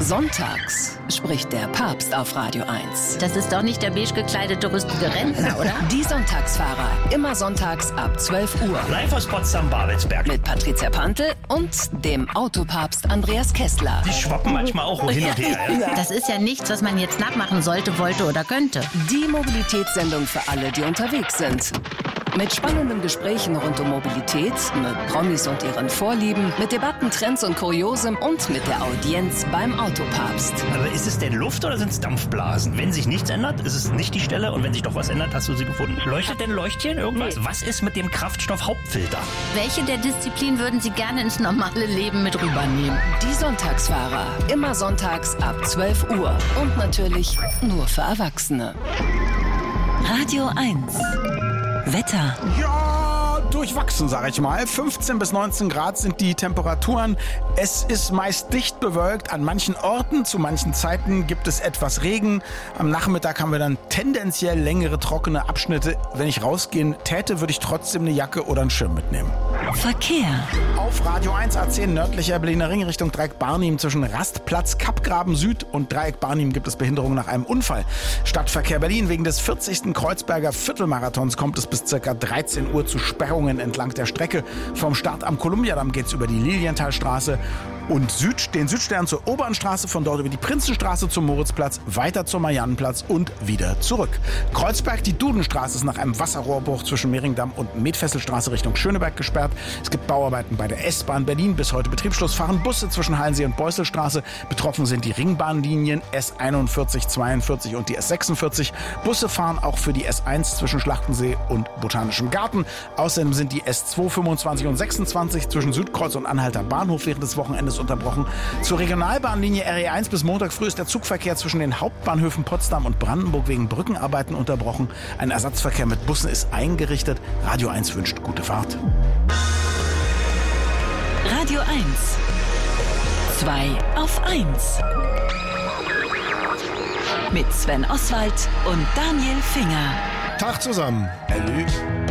Sonntags spricht der Papst auf Radio 1. Das ist doch nicht der beige gekleidete rüstige Rentner, oder? Die Sonntagsfahrer. Immer sonntags ab 12 Uhr. Live aus Potsdam-Babelsberg. Mit Patricia Pantel und dem Autopapst Andreas Kessler. Die schwappen manchmal auch hin und her. Ja? Das ist ja nichts, was man jetzt nachmachen sollte, wollte oder könnte. Die Mobilitätssendung für alle, die unterwegs sind. Mit spannenden Gesprächen rund um Mobilität, mit Promis und ihren Vorlieben, mit Debatten, Trends und Kuriosem und mit der Audienz beim Autopapst. Aber ist es denn Luft oder sind es Dampfblasen? Wenn sich nichts ändert, ist es nicht die Stelle, und wenn sich doch was ändert, hast du sie gefunden. Leuchtet denn Leuchtchen irgendwas? Nee. Was ist mit dem Kraftstoff-Hauptfilter? Welche der Disziplinen würden Sie gerne ins normale Leben mit rübernehmen? Die Sonntagsfahrer. Immer sonntags ab 12 Uhr. Und natürlich nur für Erwachsene. Radio 1. Wetter. Ja, durchwachsen, sag ich mal. 15 bis 19 Grad sind die Temperaturen. Es ist meist dicht bewölkt. An manchen Orten, zu manchen Zeiten gibt es etwas Regen. Am Nachmittag haben wir dann tendenziell längere, trockene Abschnitte. Wenn ich rausgehen täte, würde ich trotzdem eine Jacke oder einen Schirm mitnehmen. Verkehr. Auf Radio 1 A10 nördlicher Berliner Ring Richtung Dreieck Barnim zwischen Rastplatz Kappgraben Süd und Dreieck Barnim gibt es Behinderungen nach einem Unfall. Stadtverkehr Berlin. Wegen des 40. Kreuzberger Viertelmarathons kommt es bis ca. 13 Uhr zu Sperrungen entlang der Strecke. Vom Start am Kolumbiadamm geht es über die Lilienthalstraße und den Südstern zur Obernstraße, von dort über die Prinzenstraße zum Moritzplatz, weiter zum Mariannenplatz und wieder zurück. Kreuzberg, die Dudenstraße ist nach einem Wasserrohrbruch zwischen Mehringdamm und Metfesselstraße Richtung Schöneberg gesperrt. Es gibt Bauarbeiten bei der S-Bahn Berlin. Bis heute Betriebsschluss. Fahren Busse zwischen Hallensee und Beusselstraße. Betroffen sind die Ringbahnlinien S41, 42 und die S46. Busse fahren auch für die S1 zwischen Schlachtensee und Botanischem Garten. Außerdem sind die S2, 25 und 26 zwischen Südkreuz und Anhalter Bahnhof während des Wochenendes unterbrochen. Zur Regionalbahnlinie RE1 bis Montag früh ist der Zugverkehr zwischen den Hauptbahnhöfen Potsdam und Brandenburg wegen Brückenarbeiten unterbrochen. Ein Ersatzverkehr mit Bussen ist eingerichtet. Radio 1 wünscht gute Fahrt. Radio 1. 2 auf 1. Mit Sven Oswald und Daniel Finger. Tag zusammen. Hallo.